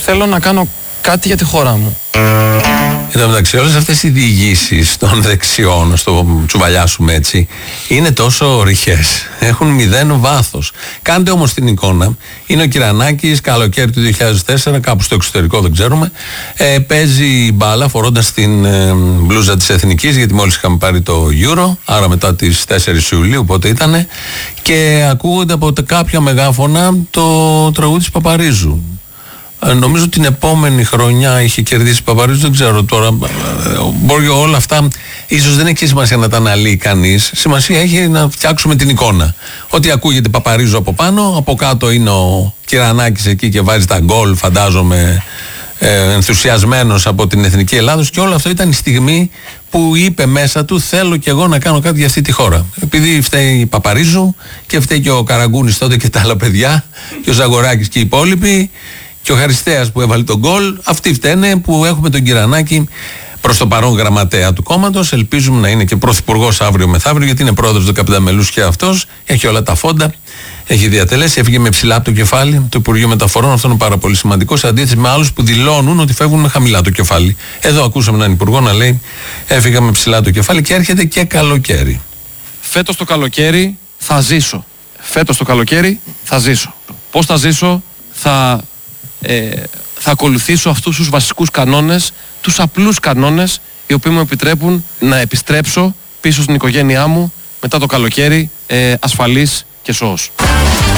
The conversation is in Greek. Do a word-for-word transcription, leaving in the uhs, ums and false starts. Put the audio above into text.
θέλω να κάνω κάτι για τη χώρα μου. Εν τω μεταξύ, όλες αυτές οι διηγήσεις των δεξιών, στο τσουβαλιάσουμε έτσι, είναι τόσο ρηχές. Έχουν μηδέν βάθος. Κάντε όμως την εικόνα. Είναι ο Κυρανάκης, καλοκαίρι του δύο χιλιάδες τέσσερα, κάπου στο εξωτερικό, δεν ξέρουμε. Ε, παίζει μπάλα φορώντας την ε, μπλούζα της Εθνικής, γιατί μόλις είχαμε πάρει το Euro, άρα μετά τις τέσσερις Ιουλίου, πότε ήτανε. Και ακούγονται από κάποια μεγάφωνα το τραγούδι της Παπαρίζου. Νομίζω την επόμενη χρονιά είχε κερδίσει Παπαρίζου, δεν ξέρω τώρα. Μπορεί όλα αυτά, ίσως δεν έχει σημασία να τα αναλύει κανείς. Σημασία έχει να φτιάξουμε την εικόνα. Ότι ακούγεται Παπαρίζου από πάνω, από κάτω είναι ο Κυρανάκης εκεί και βάζει τα γκολ, φαντάζομαι, ε, ενθουσιασμένος από την Εθνική Ελλάδος, και όλο αυτό ήταν η στιγμή που είπε μέσα του: θέλω κι εγώ να κάνω κάτι για αυτή τη χώρα. Επειδή φταίει η Παπαρίζου και φταίει και ο Καραγκούνης τότε και τα άλλα παιδιά, και ο Ζαγοράκης και οι υπόλοιποι. Και ο Χαριστέας που έβαλε τον γκολ, αυτοί φταίνε που έχουμε τον Κυρανάκη προς το παρόν γραμματέα του κόμματος. Ελπίζουμε να είναι και πρωθυπουργός αύριο μεθαύριο, γιατί είναι πρόεδρος δεκαπέντε μελούς και αυτός. Έχει όλα τα φόντα, έχει διατελέσει, έφυγε με ψηλά το κεφάλι το Υπουργείο Μεταφορών. Αυτό είναι πάρα πολύ σημαντικό, σε αντίθεση με άλλους που δηλώνουν ότι φεύγουν με χαμηλά το κεφάλι. Εδώ ακούσαμε έναν υπουργό να λέει: έφυγα με ψηλά το κεφάλι, και έρχεται και καλοκαίρι. Φέτος το καλοκαίρι θα ζήσω. Φέτος το καλοκαίρι θα ζήσω. Πώς θα ζήσω? Θα. Ε, θα ακολουθήσω αυτούς τους βασικούς κανόνες, τους απλούς κανόνες, οι οποίοι μου επιτρέπουν να επιστρέψω πίσω στην οικογένειά μου μετά το καλοκαίρι, ε, ασφαλής και σώος.